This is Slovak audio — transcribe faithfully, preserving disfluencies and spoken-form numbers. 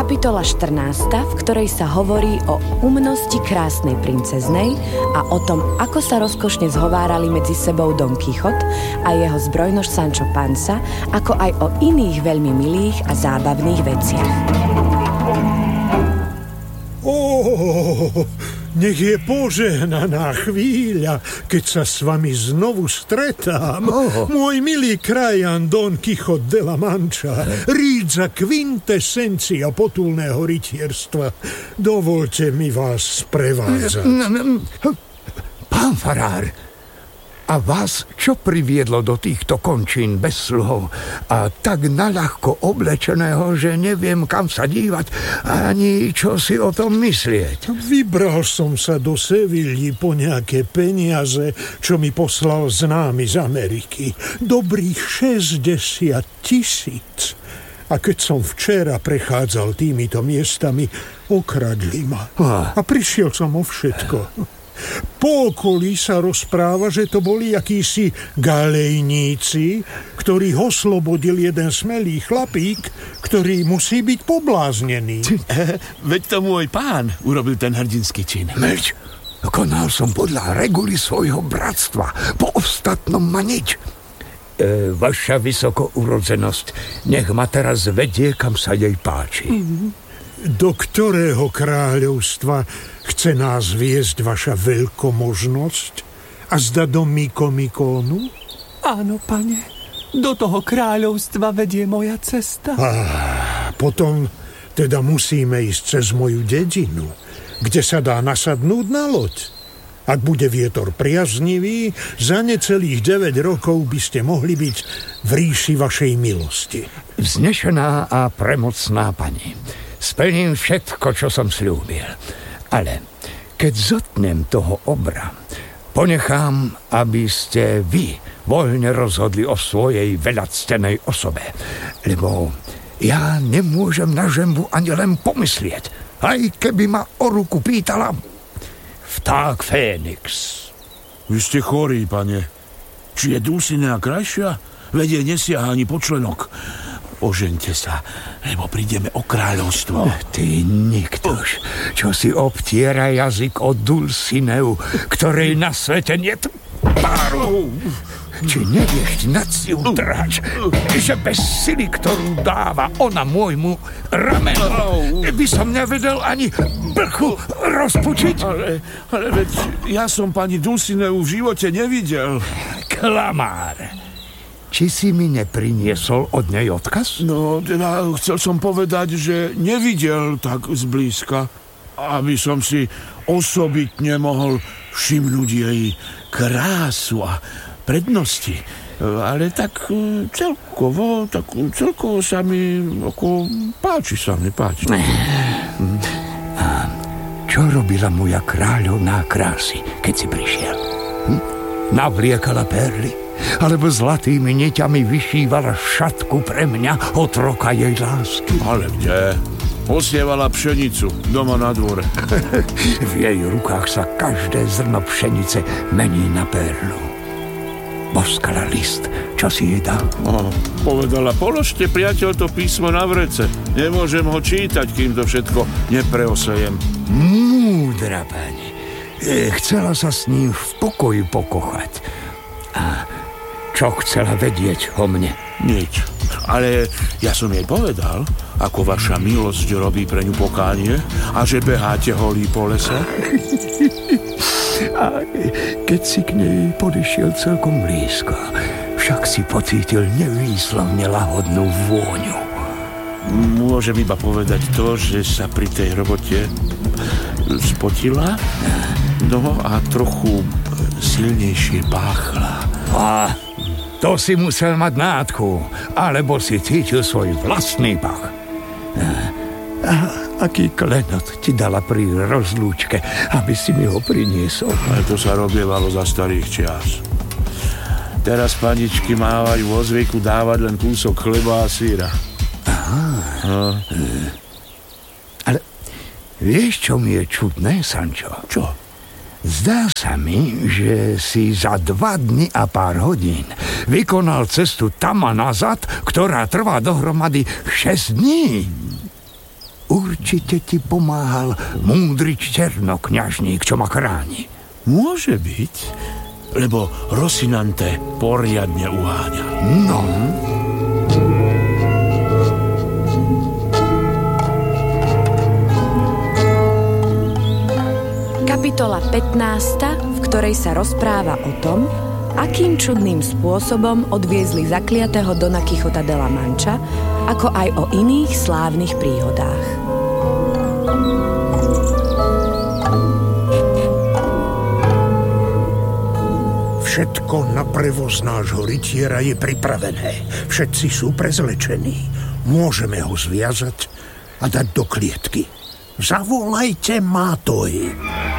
Kapitola štrnásta, v ktorej sa hovorí o umnosti krásnej princeznej a o tom, ako sa rozkošne zhovárali medzi sebou Don Kichot a jeho zbrojnož Sancho Panza, ako aj o iných veľmi milých a zábavných veciach. Oh, nech je požehnaná chvíľa, keď sa s vami znovu stretám. Oh. Môj milý krajan Don Kichot de la Mancha, rídza quintessencia potulného rytierstva. Dovolte mi vás sprevádzať. Pán farár, a vás čo priviedlo do týchto končín bez sluhov a tak naľahko oblečeného, že neviem, kam sa dívať ani čo si o tom myslieť? Vybral som sa do Sevilly po nejaké peniaze, čo mi poslal známy z Ameriky. Dobrých šesťdesiat tisíc. A keď som včera prechádzal týmito miestami, okradli ma. A prišiel som o všetko. Po okolí sa rozpráva, že to boli akísi galejníci, ktorých oslobodil jeden smelý chlapík, ktorý musí byť pobláznený. Veď to môj pán urobil ten hrdinský čin. Meď, konal som podľa reguly svojho bratstva. Po ostatnom ma nič. E, vaša vysokourodzenosť, nech ma teraz vedie, kam sa jej páči. Mm-hmm. Do ktorého kráľovstva chce nás viesť vaša veľkomožnosť? A zda do Mikomikónu? Áno, pane. Do toho kráľovstva vedie moja cesta. Ah, potom teda musíme ísť cez moju dedinu, kde sa dá nasadnúť na loď. Ak bude vietor priaznivý, za necelých deväť rokov by ste mohli byť v ríši vašej milosti. Vznešená a premocná pani, splním všetko, čo som sľúbil. Ale keď zotnem toho obra, ponechám, aby ste vy voľne rozhodli o svojej veľactenej osobe. Lebo ja nemôžem na žembu ani len pomyslieť, aj keby ma o ruku pýtala vták Fénix. Vy ste chorí, pane. Či je Dulcinea krajšia? Vedie nesiaha ani po členok. Ožeňte sa, lebo prídeme o kráľovstvo. Ty niktož, čo si obtiera jazyk o Dulcineu, ktorej na svete niet páru. Či nevieš naciu trhač, že bez sily, ktorú dáva ona môjmu ramenu, by som nevedel ani blchu rozpučiť? Ale, ale veď ja som pani Dulcineu v živote nevidel. Klamár. Či si mi nepriniesol od nej odkaz? No, teda chcel som povedať, že nevidel tak zblízka, aby som si osobitne mohol všimnúť jej krásu a prednosti. Ale tak celkovo, tak celkovo sa mi ako páči sa mi, páči. A čo robila moja kráľovná krásy, keď si prišiel? Hm? Navliekala perly? Alebo zlatými niťami vyšívala šatku pre mňa, otroka jej lásky? Ale kde? Osievala pšenicu doma na dvore. V jej rukách sa každé zrno pšenice mení na perlu. Boskala list, čo si jej dal? Oh, povedala, položte, priateľ, to písmo na vrece. Nemôžem ho čítať, kým to všetko nepreosejem. Múdra pani. Chcela sa s ním v pokoji pokochať. A čo chcela vedieť o mne? Nič. Ale ja som jej povedal, ako vaša milosť robí pre ňu pokánie a že beháte holí po lese. A keď si k nej podišiel celkom blízko, však si pocítil nevýslovne lahodnú vôňu. Môžem iba povedať to, že sa pri tej robote spotila, no a trochu silnejšie páchla. A to si musel mať nádchu, alebo si cítil svoj vlastný pach. A aký klenot ti dala pri rozlúčke, aby si mi ho priniesol? Ale to sa robievalo za starých čias. Teraz paničky mávajú vo zvyku dávať len kúsok chleba a syra. Aha. No. Ale vieš, čo mi je čudné, Sancho? Čo? Zdá sa mi, že si za dva dni a pár hodín vykonal cestu tam a nazad, ktorá trvá dohromady šesť dní. určite ti pomáhal múdry černokňažník, čo ma chráni. Môže byť, lebo Rosinante poriadne uháňa. No. Kapitola pätnásta, v ktorej sa rozpráva o tom, akým čudným spôsobom odviezli zakliatého Dona Quixota de la Mancha, ako aj o iných slávnych príhodách. Všetko na prevoz nášho rytiera je pripravené. Všetci sú prezlečení. Môžeme ho zviazať a dať do klietky. Zavolajte Mátoj.